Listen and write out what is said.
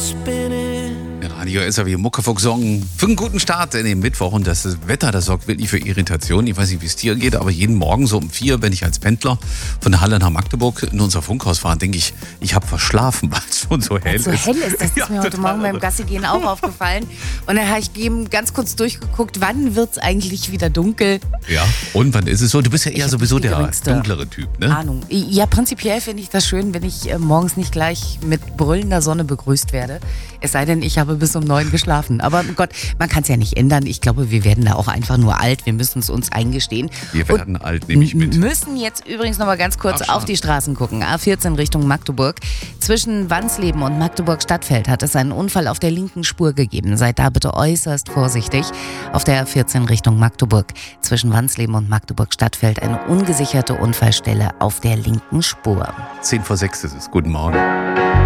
Radio SAW Muckefuck-Song für einen guten Start in den Mittwoch. Und das Wetter, das sorgt wirklich für Irritation. Ich weiß nicht, wie es dir geht, aber jeden Morgen so um 4, wenn ich als Pendler von der Halle nach Magdeburg in unser Funkhaus fahre, denke ich, ich habe verschlafen, weil es schon so hell ist. So hell ist, das ist mir heute total Morgen beim Gassi-Gehen auch aufgefallen. Und dann habe ich eben ganz kurz durchgeguckt, wann wird es eigentlich wieder dunkel? Ja, und wann ist es so? Du bist ja eher sowieso der geringste dunklere Typ, ne? Ahnung. Ja, prinzipiell finde ich das schön, wenn ich morgens nicht gleich mit brüllender Sonne begrüßt werde. Es sei denn, ich habe bis um 9 geschlafen. Aber Gott, man kann es ja nicht ändern. Ich glaube, wir werden da auch einfach nur alt. Wir müssen es uns eingestehen. Wir werden alt, nehme ich mit. Müssen jetzt übrigens noch mal ganz kurz auf die Straßen gucken. A14 Richtung Magdeburg. Zwischen Wansleben und Magdeburg-Stadtfeld hat es einen Unfall auf der linken Spur gegeben. Seid da bitte äußerst vorsichtig. Auf der A14 Richtung Magdeburg. Zwischen Wansleben und Magdeburg-Stadtfeld eine ungesicherte Unfallstelle auf der linken Spur. 5:10 ist es. Guten Morgen.